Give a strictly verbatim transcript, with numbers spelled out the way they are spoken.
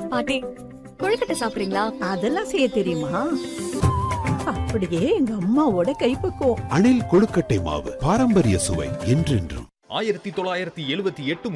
பாட்டி கொழுக்கட்டை சாப்பிடுறீங்களா? அதெல்லாம் செய்ய தெரியுமா? அப்படியே எங்க அம்மாவோட கைப்பக்குவம். அணில் கொழுக்கட்டை மாவு பாரம்பரிய சுவை என்றென்றும். ஆயிரத்தி தொள்ளாயிரத்தி எழுபத்தி எட்டு